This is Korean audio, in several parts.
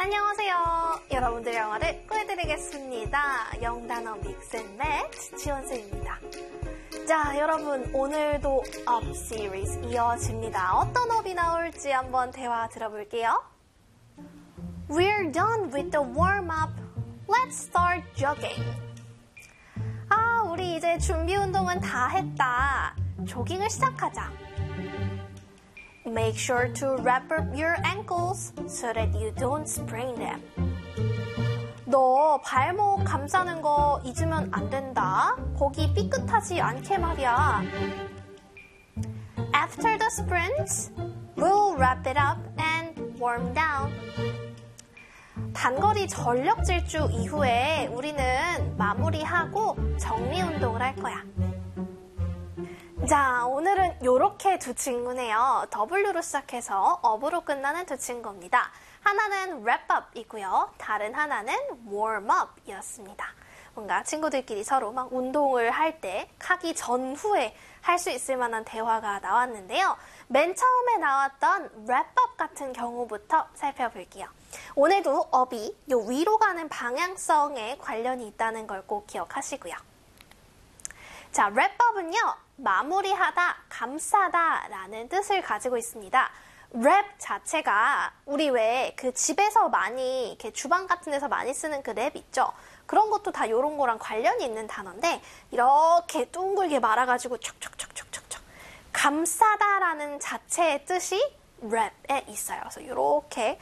안녕하세요. 여러분들 영어를 꿀드리겠습니다. 영단어 믹스앤매치 지원쌤입니다. 자, 여러분 오늘도 업 시리즈 이어집니다. 어떤 업이 나올지 한번 대화 들어볼게요. We're done with the warm-up. Let's start jogging. 우리 이제 준비 운동은 다 했다. 조깅을 시작하자. Make sure to wrap up your ankles so that you don't sprain them. 너 발목 감싸는 거 잊으면 안 된다. 거기 삐끗하지 않게 말이야. After the sprints, we'll wrap it up and warm down. 단거리 전력 질주 이후에 우리는 마무리하고 정리 운동을 할 거야. 자, 오늘은 이렇게 두 친구네요. W로 시작해서 up으로 끝나는 두 친구입니다. 하나는 wrap up이고요. 다른 하나는 warm up이었습니다. 뭔가 친구들끼리 서로 막 운동을 할 때 하기 전후에 할 수 있을 만한 대화가 나왔는데요. 맨 처음에 나왔던 wrap up 같은 경우부터 살펴볼게요. 오늘도 up이 요 위로 가는 방향성에 관련이 있다는 걸 꼭 기억하시고요. 자, wrap up은요, 마무리하다, 감싸다 라는 뜻을 가지고 있습니다. wrap 자체가 우리 왜 그 집에서 많이 이렇게 주방 같은 데서 많이 쓰는 그 랩 있죠? 그런 것도 다 요런 거랑 관련이 있는 단어인데 이렇게 둥글게 말아가지고 촉촉촉촉촉촉 감싸다라는 자체의 뜻이 wrap에 있어요. 그래서 요렇게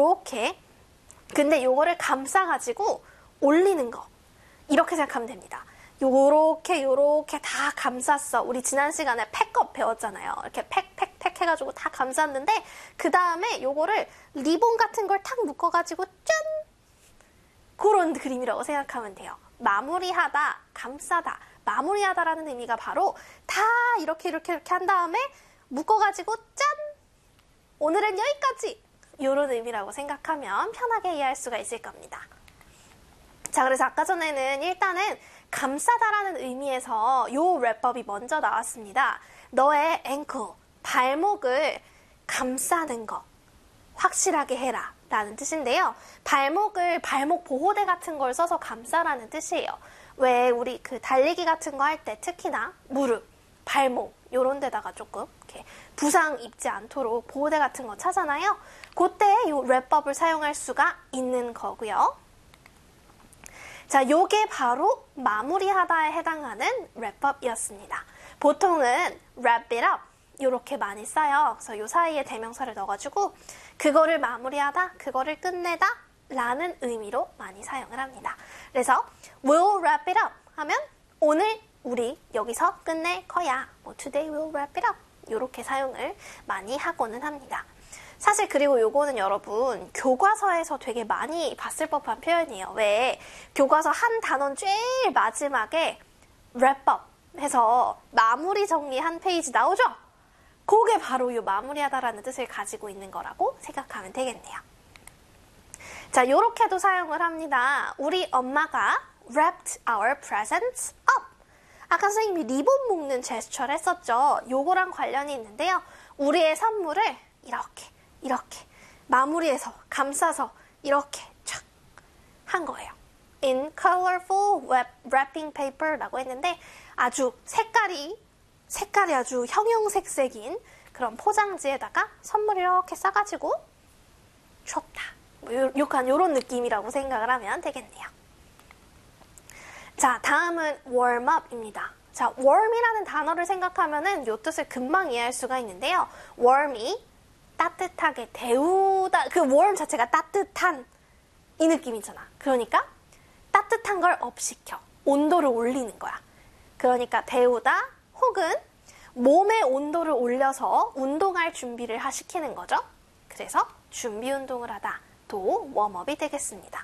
근데 요거를 감싸가지고 올리는 거 이렇게 생각하면 됩니다. 요렇게 다 감쌌어. 우리 지난 시간에 팩업 배웠잖아요. 이렇게 팩 해가지고 다 감쌌는데 그 다음에 요거를 리본 같은 걸 탁 묶어가지고 짠! 그런 그림이라고 생각하면 돼요. 마무리하다, 감싸다. 마무리하다라는 의미가 바로 다 이렇게 한 다음에 묶어가지고 짠! 오늘은 여기까지! 요런 의미라고 생각하면 편하게 이해할 수가 있을 겁니다. 자, 그래서 아까 전에는 일단은 감싸다라는 의미에서 요 랩법이 먼저 나왔습니다. 너의 앵클, 발목을 감싸는 거 확실하게 해라 라는 뜻인데요. 발목 보호대 같은 걸 써서 감싸라는 뜻이에요. 왜 우리 그 달리기 같은 거 할 때 특히나 무릎, 발목 요런 데다가 조금 이렇게 부상 입지 않도록 보호대 같은 거 차잖아요. 그때 요 랩법을 사용할 수가 있는 거고요. 자, 요게 바로 마무리하다에 해당하는 wrap-up이었습니다. 보통은 wrap it up 요렇게 많이 써요. 그래서 요 사이에 대명사를 넣어가지고 그거를 마무리하다, 그거를 끝내다 라는 의미로 많이 사용을 합니다. 그래서 we'll wrap it up 하면 오늘 우리 여기서 끝낼 거야. today we'll wrap it up 요렇게 사용을 많이 하고는 합니다. 사실 그리고 요거는 여러분 교과서에서 되게 많이 봤을 법한 표현이에요. 왜? 교과서 한 단원 제일 마지막에 wrap up 해서 마무리 정리한 페이지 나오죠? 그게 바로 요 마무리하다라는 뜻을 가지고 있는 거라고 생각하면 되겠네요. 자, 요렇게도 사용을 합니다. 우리 엄마가 wrapped our presents up. 아까 선생님이 리본 묶는 제스처를 했었죠. 요거랑 관련이 있는데요. 우리의 선물을 이렇게 마무리해서 감싸서 이렇게 촥 한 거예요. In colorful wrapping paper라고 했는데 아주 색깔이 아주 형형색색인 그런 포장지에다가 선물 이렇게 싸가지고 줬다. 약간 요런 느낌이라고 생각을 하면 되겠네요. 자, 다음은 warm up입니다. 자, warm이라는 단어를 생각하면은 요 뜻을 금방 이해할 수가 있는데요. warm이 따뜻하게 데우다. 그 warm 자체가 따뜻한 이 느낌이잖아. 그러니까 따뜻한 걸 업시켜. 온도를 올리는 거야. 그러니까 데우다 혹은 몸의 온도를 올려서 운동할 준비를 시키는 거죠. 그래서 준비 운동을 하다. 도 웜업이 되겠습니다.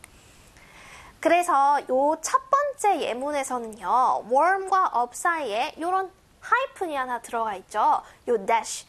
그래서 요 첫 번째 예문에서는요. warm과 up 사이에 요런 하이픈이 하나 들어가 있죠. 요 dash.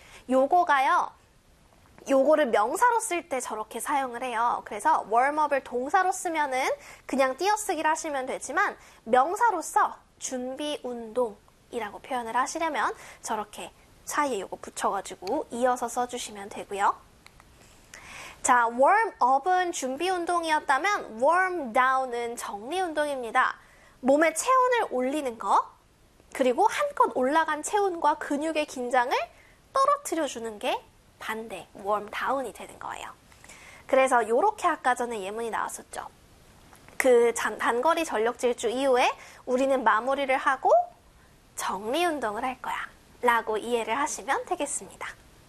요거를 명사로 쓸 때 저렇게 사용을 해요. 그래서 warm-up을 동사로 쓰면은 그냥 띄어쓰기를 하시면 되지만 명사로서 준비 운동이라고 표현을 하시려면 저렇게 사이에 요거 붙여가지고 이어서 써주시면 되고요. 자, 자, warm up은 준비 운동이었다면 warm down은 정리 운동입니다. 몸의 체온을 올리는 거, 그리고 한껏 올라간 체온과 근육의 긴장을 떨어뜨려 주는 게 반대, warm down이 되는 거예요. 그래서 요렇게 아까 전에 예문이 나왔었죠. 그 단거리 전력 질주 이후에 우리는 마무리를 하고 정리 운동을 할 거야 라고 이해를 하시면 되겠습니다.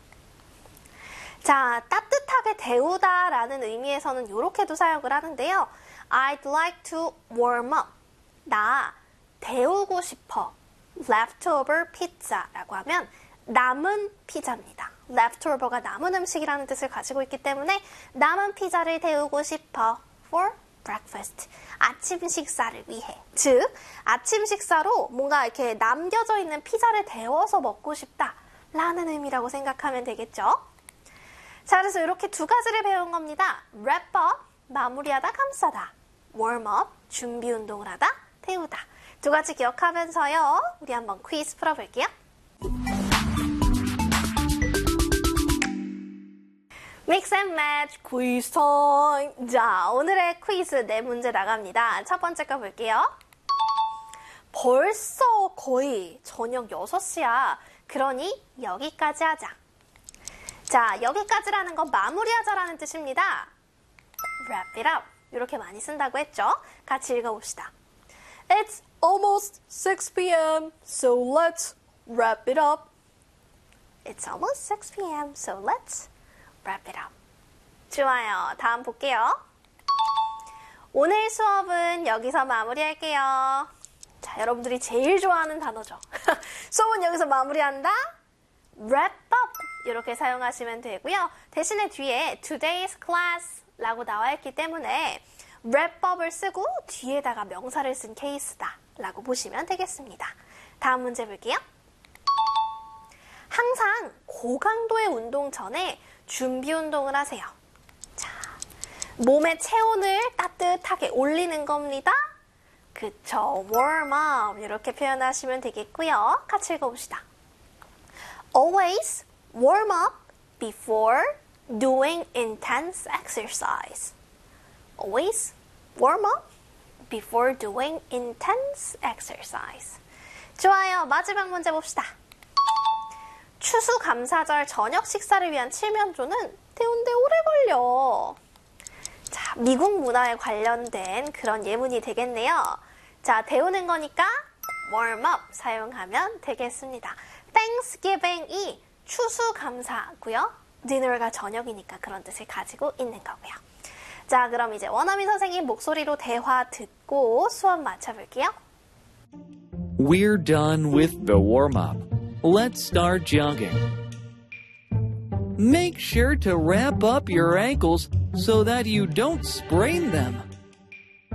자, 따뜻하게 데우다 라는 의미에서는 이렇게도 사용을 하는데요. I'd like to warm up. 나 데우고 싶어. leftover pizza 라고 하면 남은 피자입니다. leftover가 남은 음식이라는 뜻을 가지고 있기 때문에 남은 피자를 데우고 싶어. for breakfast. 아침 식사를 위해. 즉, 아침 식사로 뭔가 이렇게 남겨져 있는 피자를 데워서 먹고 싶다 라는 의미라고 생각하면 되겠죠. 자, 그래서 이렇게 두 가지를 배운 겁니다. wrap up, 마무리하다, 감싸다. warm up, 준비 운동을 하다, 데우다. 두 가지 기억하면서요. 우리 한번 퀴즈 풀어볼게요. Mix and match quiz time. 자, 오늘의 퀴즈 4문제 나갑니다. 첫 번째 거 볼게요. 벌써 거의 저녁 6시야. 그러니 여기까지 하자. 자, 여기까지라는 건 마무리하자라는 뜻입니다. Wrap it up. 이렇게 많이 쓴다고 했죠? 같이 읽어봅시다. It's almost 6 p.m. So let's wrap it up. It's almost 6 p.m. So let's wrap it up. 좋아요. 다음 볼게요. 오늘 수업은 여기서 마무리할게요. 자, 여러분들이 제일 좋아하는 단어죠. 수업은 여기서 마무리한다. wrap up 이렇게 사용하시면 되고요. 대신에 뒤에 today's class 라고 나와 있기 때문에 wrap up을 쓰고 뒤에다가 명사를 쓴 케이스다 라고 보시면 되겠습니다. 다음 문제 볼게요. 항상 고강도의 운동 전에 준비 운동을 하세요. 자, 몸의 체온을 따뜻하게 올리는 겁니다. 그쵸, warm up 이렇게 표현하시면 되겠고요. 같이 읽어봅시다. Always warm up before doing intense exercise. Always warm up before doing intense exercise. 좋아요. 마지막 문제 봅시다. 추수감사절 저녁 식사를 위한 칠면조는 데우는데 오래 걸려. 자, 미국 문화에 관련된 그런 예문이 되겠네요. 자, 데우는 거니까 warm up 사용하면 되겠습니다. Thanksgiving이 추수감사고요. dinner가 저녁이니까 그런 뜻을 가지고 있는 거고요. 자, 그럼 이제 원어민 선생님 목소리로 대화 듣고 수업 마쳐볼게요. We're done with the warm-up. Let's start jogging. Make sure to wrap up your ankles so that you don't sprain them.